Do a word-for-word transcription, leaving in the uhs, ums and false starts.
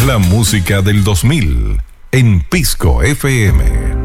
La música del dos mil en Pisco F M.